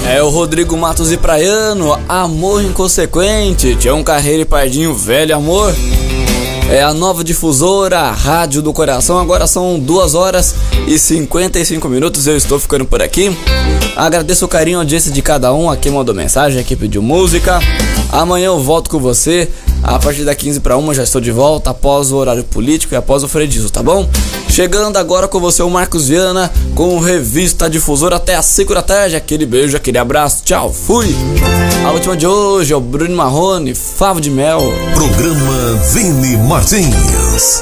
É o Rodrigo Matos e Praiano, Amor Inconsequente, Tião Carreiro e Pardinho, Velho Amor. É a nova difusora, a Rádio do Coração. Agora são 2h55. Eu estou ficando por aqui. Agradeço o carinho e a audiência de cada um. Aqui mandou mensagem, aqui pediu música. Amanhã eu volto com você. A partir da 15:01 já estou de volta, após o horário político e após o Fredizo, tá bom? Chegando agora com você o Marcos Viana, com o Revista Difusora até às 5 da tarde. Aquele beijo, aquele abraço, tchau, fui! A última de hoje é o Bruno Marrone, Favo de Mel. Programa Vini Martins.